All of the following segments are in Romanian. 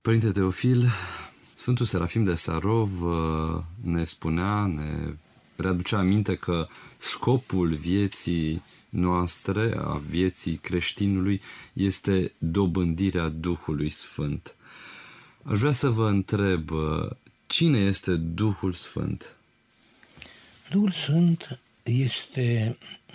Părinte Teofil, Sfântul Serafim de Sarov ne spunea, ne readucea aminte că scopul vieții noastre, a vieții creștinului, este dobândirea Duhului Sfânt. Aș vrea să vă întreb, cine este Duhul Sfânt? Duhul Sfânt este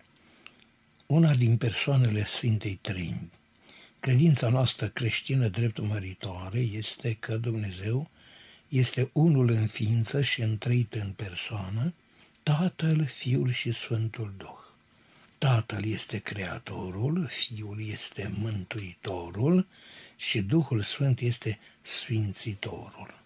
una din persoanele Sfintei Treimi. Credința noastră creștină drept măritoare este că Dumnezeu este unul în ființă și întreit în persoană, Tatăl, Fiul și Sfântul Duh. Tatăl este Creatorul, Fiul este Mântuitorul și Duhul Sfânt este Sfințitorul.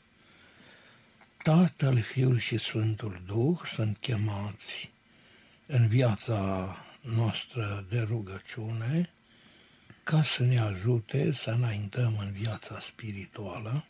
Tatăl, Fiul și Sfântul Duh sunt chemați în viața noastră de rugăciune ca să ne ajute să înaintăm în viața spirituală.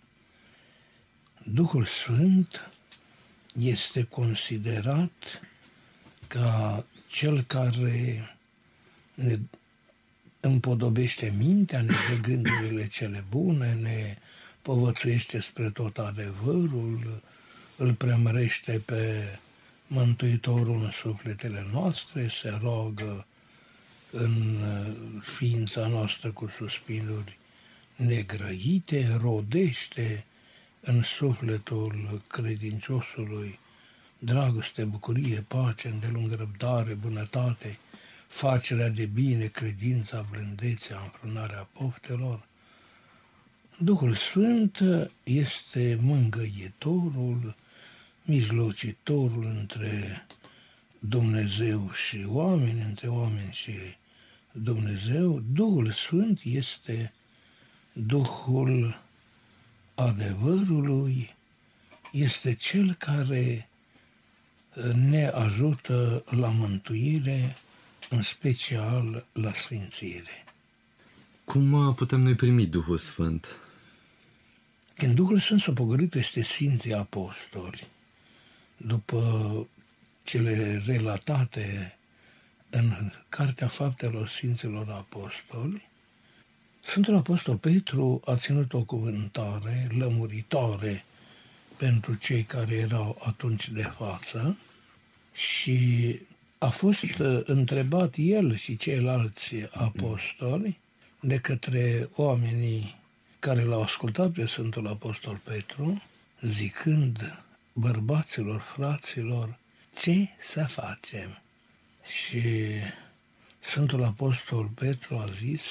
Duhul Sfânt este considerat ca cel care ne împodobește mintea, ne dă gândurile cele bune, ne povățuiește spre tot adevărul, îl preamărește pe Mântuitorul în sufletele noastre, se roagă în ființa noastră cu suspinuri negrăite, rodește în sufletul credinciosului dragoste, bucurie, pace, îndelungă răbdare, bunătate, facerea de bine, credința, blândețea, înfrânarea poftelor. Duhul Sfânt este mângâietorul, mijlocitorul între Dumnezeu și oameni, între oameni și Dumnezeu. Duhul Sfânt este Duhul adevărului, este cel care ne ajută la mântuire, în special la sfințire. Cum putem noi primi Duhul Sfânt? Când Duhul Sfânt s-a pogorât peste Sfinții Apostoli, după cele relatate în Cartea Faptelor Sfinților Apostoli, Sfântul Apostol Petru a ținut o cuvântare lămuritoare pentru cei care erau atunci de față și a fost întrebat el și ceilalți apostoli de către oamenii care l-au ascultat pe Sfântul Apostol Petru, zicând: bărbaților, fraților, ce să facem? Și Sfântul Apostol Petru a zis: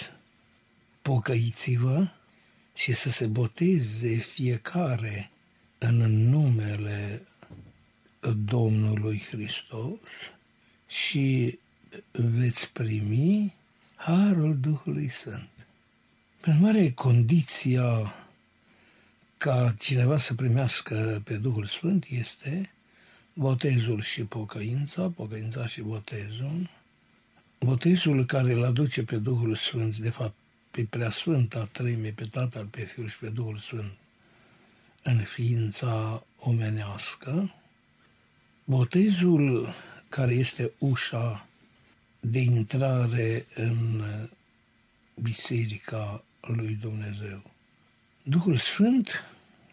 pocăiți-vă și să se boteze fiecare în numele Domnului Hristos și veți primi harul Duhului Sfânt. Prin urmare, condiția ca cineva să primească pe Duhul Sfânt este botezul și pocăința, pocăința și botezul. Botezul care îl aduce pe Duhul Sfânt, de fapt pe Preasfânta Treime, pe Tatăl, pe Fiul și pe Duhul Sfânt, în ființa omenească. Botezul care este ușa de intrare în Biserica lui Dumnezeu. Duhul Sfânt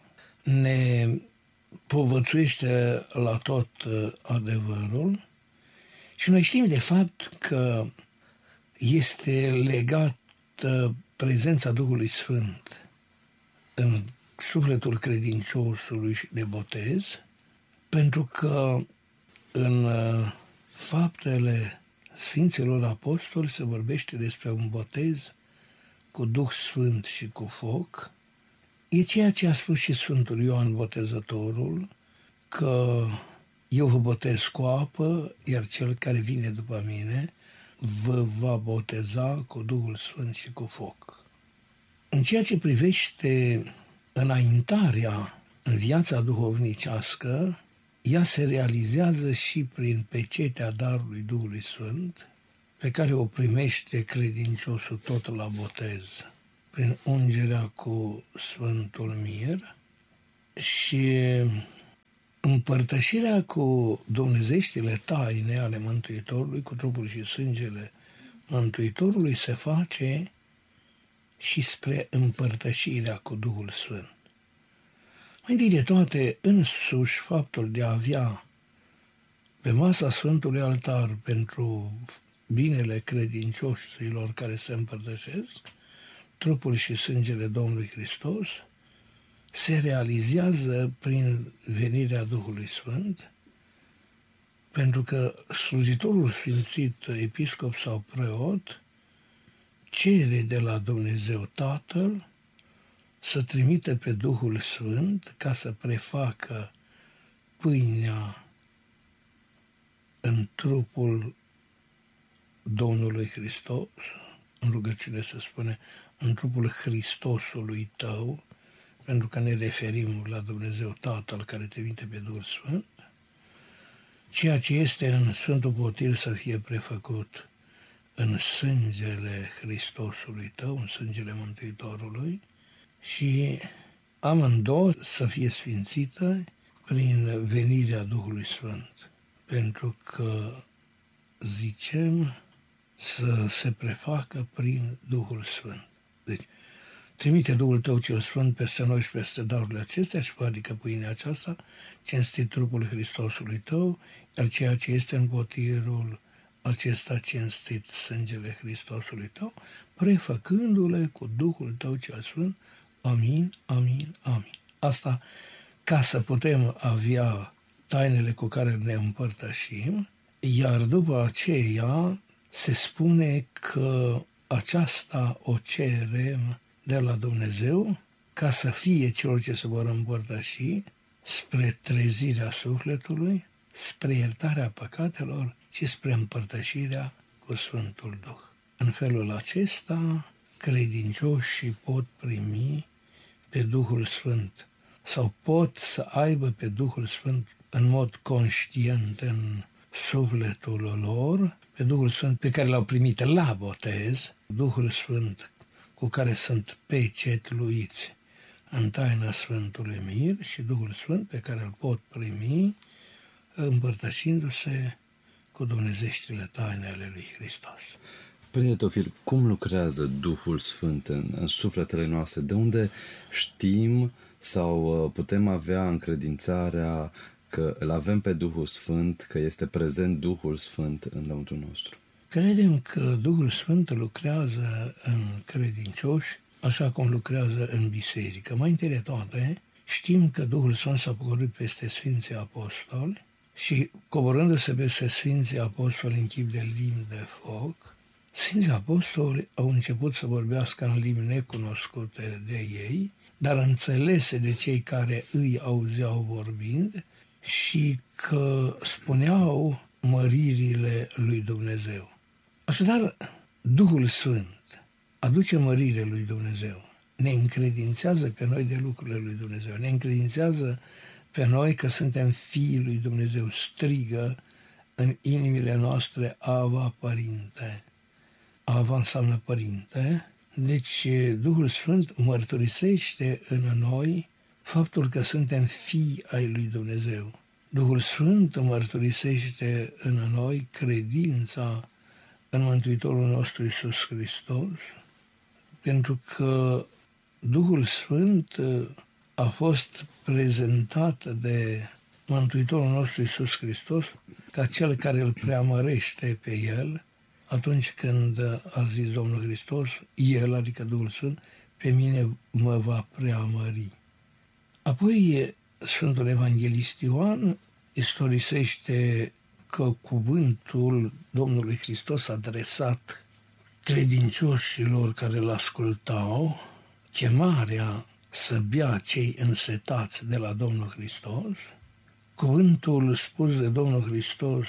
ne povățuiește la tot adevărul și noi știm de fapt că este legată prezența Duhului Sfânt în sufletul credinciosului de botez, pentru că în Faptele Sfinților Apostoli se vorbește despre un botez cu Duh Sfânt și cu foc. E ceea ce a spus și Sfântul Ioan Botezătorul, că eu vă botez cu apă, iar cel care vine după mine vă va boteza cu Duhul Sfânt și cu foc. În ceea ce privește înaintarea în viața duhovnicească, ea se realizează și prin pecetea darului Duhului Sfânt, pe care o primește credinciosul tot la botez, prin ungerea cu Sfântul Mir și împărtășirea cu dumnezeștile taine ale Mântuitorului, cu trupul și sângele Mântuitorului, se face și spre împărtășirea cu Duhul Sfânt. Mai întâi de toate, însuși faptul de a avea pe masa Sfântului Altar pentru binele credincioșilor care se împărtășesc, trupul și sângele Domnului Hristos, se realizează prin venirea Duhului Sfânt, pentru că slujitorul sfințit, episcop sau preot, cere de la Dumnezeu Tatăl să trimite pe Duhul Sfânt ca să prefacă pâinea în trupul Domnului Hristos, în rugăciune se spune, în trupul Hristosului tău, pentru că ne referim la Dumnezeu Tatăl care trimite pe Duhul Sfânt, ceea ce este în Sfântul Potir să fie prefăcut în sângele Hristosului tău, în sângele Mântuitorului, și amândouă să fie sfințită prin venirea Duhului Sfânt. Pentru că, zicem, să se prefacă prin Duhul Sfânt. Deci, trimite Duhul tău cel Sfânt peste noi și peste darurile acestea și adică pâinea aceasta, cinstit trupul Hristosului tău, iar ceea ce este în potirul acesta cinstit sângele Hristosului tău, prefăcându-le cu Duhul tău cel Sfânt. Amin, amin, amin. Asta ca să putem avea tainele cu care ne împărtășim, iar după aceea se spune că aceasta o cerem de la Dumnezeu ca să fie celor ce se vor împărtăși spre trezirea sufletului, spre iertarea păcatelor și spre împărtășirea cu Sfântul Duh. În felul acesta, credincioșii pot primi pe Duhul Sfânt sau pot să aibă pe Duhul Sfânt în mod conștient în sufletul lor, pe Duhul Sfânt pe care l-au primit la botez, Duhul Sfânt cu care sunt pecetluiți în taina Sfântului Mir și Duhul Sfânt pe care îl pot primi împărtășindu-se cu dumnezeștile taine ale lui Hristos. Părinte Teofil, cum lucrează Duhul Sfânt în sufletele noastre? De unde știm sau putem avea încredințarea că îl avem pe Duhul Sfânt, că este prezent Duhul Sfânt în lăuntrul nostru? Credem că Duhul Sfânt lucrează în credincioși așa cum lucrează în biserică. Mai întâi de toate, știm că Duhul Sfânt s-a pogorât peste Sfinții Apostoli și coborându-se peste Sfinții Apostoli în chip de limbi de foc, Sfinții Apostoli au început să vorbească în limbi necunoscute de ei, dar înțelese de cei care îi auzeau vorbind și că spuneau măririle lui Dumnezeu. Așadar, Duhul Sfânt aduce mărire lui Dumnezeu, ne încredințează pe noi de lucrurile lui Dumnezeu, ne încredințează pe noi că suntem fiii lui Dumnezeu, strigă în inimile noastre Ava, Părinte. Ava înseamnă Părinte, deci Duhul Sfânt mărturisește în noi faptul că suntem fii ai lui Dumnezeu. Duhul Sfânt mărturisește în noi credința în Mântuitorul nostru Iisus Hristos, pentru că Duhul Sfânt a fost prezentat de Mântuitorul nostru Iisus Hristos ca cel care îl preamărește pe El atunci când a zis Domnul Hristos, El, adică Duhul Sfânt, pe mine mă va preamări. Apoi Sfântul Evanghelist Ioan istorisește că cuvântul Domnului Hristos adresat credincioșilor care îl ascultau, chemarea să bea cei însetați de la Domnul Hristos, cuvântul spus de Domnul Hristos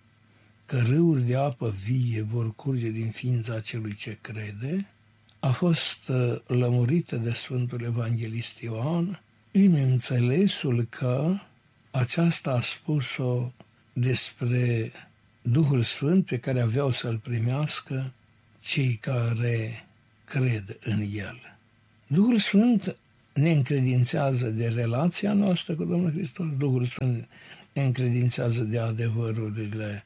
că râuri de apă vie vor curge din ființa celui ce crede, a fost lămurită de Sfântul Evanghelist Ioan în înțelesul că aceasta a spus-o despre Duhul Sfânt pe care aveau să-l primească cei care cred în El. Duhul Sfânt ne încredințează de relația noastră cu Domnul Hristos, Duhul Sfânt ne încredințează de adevărurile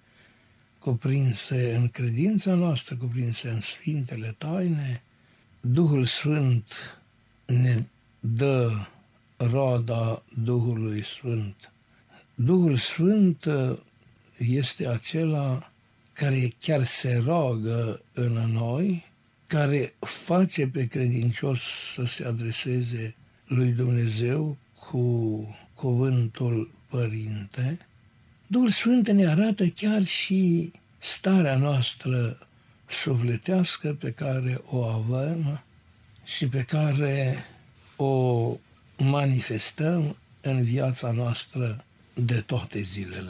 cuprinse în credința noastră, cuprinse în Sfintele Taine. Duhul Sfânt ne dă roada Duhului Sfânt. Duhul Sfânt este acela care chiar se roagă în noi, care face pe credincios să se adreseze lui Dumnezeu cu cuvântul Părinte. Duhul Sfânt ne arată chiar și starea noastră sufletească pe care o avem și pe care o manifestăm în viața noastră de toate zilele.